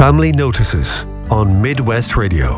Family Notices on Midwest Radio.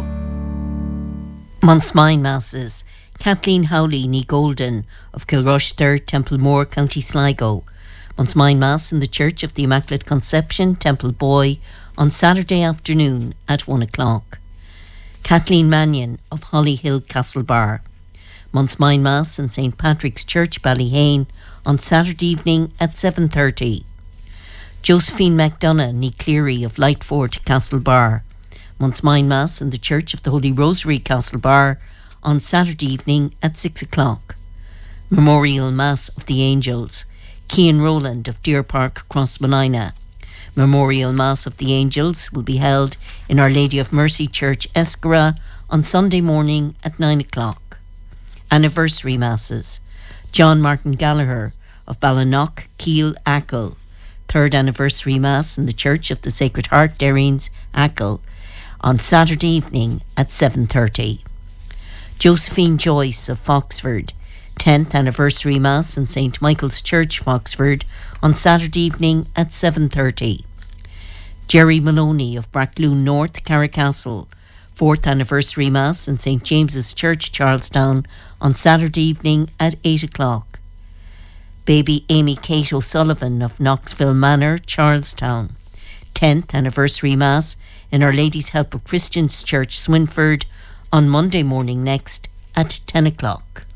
Month's Masses. Kathleen Howley ní Golden of Kilrush 3rd, Templemore, County Sligo. Month's Mass in the Church of the Immaculate Conception, Temple Boy, on Saturday afternoon at 1 o'clock. Kathleen Mannion of Hollyhill, Castlebar. Month's Mass in St. Patrick's Church, Ballyhane, on Saturday evening at 7:30. Josephine MacDonough ní Cleary of Lightford, Castlebar. Month's Mass in the Church of the Holy Rosary, Castlebar, on Saturday evening at 6 o'clock. Memorial Mass of the Angels. Cian Rowland of Deer Park, Crossmolina. Memorial Mass of the Angels will be held in Our Lady of Mercy Church, Escara, on Sunday morning at 9 o'clock. Anniversary Masses. John Martin Gallagher of Ballanock, Keel, Achill. 3rd Anniversary Mass in the Church of the Sacred Heart, Derrines, Achill, on Saturday evening at 7:30. Josephine Joyce of Foxford. 10th Anniversary Mass in St. Michael's Church, Foxford, on Saturday evening at 7:30. Jerry Maloney of Brackloon North, Carricastle. 4th Anniversary Mass in St. James's Church, Charlestown, on Saturday evening at 8 o'clock. Baby Amy Kate O'Sullivan of Knoxville Manor, Charlestown. 10th Anniversary Mass in Our Lady's Help of Christians Church, Swinford, on Monday morning next at 10 o'clock.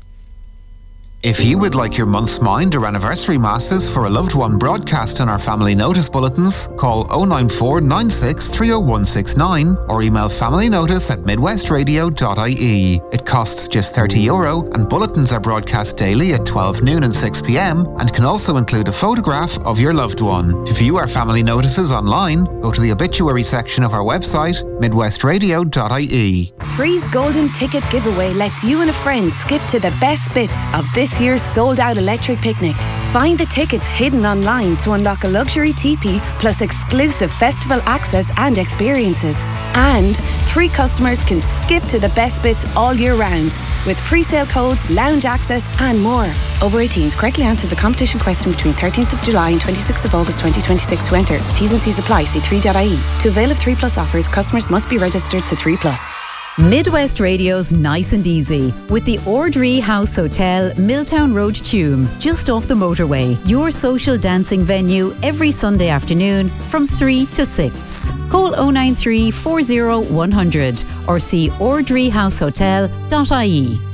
If you would like your month's mind or anniversary masses for a loved one broadcast in our family notice bulletins, call 094 96 30169 or email familynotice@midwestradio.ie. It costs just €30 and bulletins are broadcast daily at 12 noon and 6 p.m. and can also include a photograph of your loved one. To view our family notices online, go to the obituary section of our website, midwestradio.ie. Three's Golden Ticket Giveaway lets you and a friend skip to the best bits of this year's sold-out electric picnic. Find the tickets hidden online to unlock a luxury teepee plus exclusive festival access and experiences. And 3 customers can skip to the best bits all year round with pre-sale codes, lounge access and more. Over 18s, correctly answer the competition question between 13th of July and 26th of August 2026 to enter. T's and C's apply. See 3.ie. To avail of 3 Plus offers, customers must be registered to 3 Plus. Midwest Radio's Nice and Easy with the Ordree House Hotel, Milltown Road, Tuam, just off the motorway. Your social dancing venue every Sunday afternoon from 3 to 6. Call 093 40 100 or see ordreehousehotel.ie.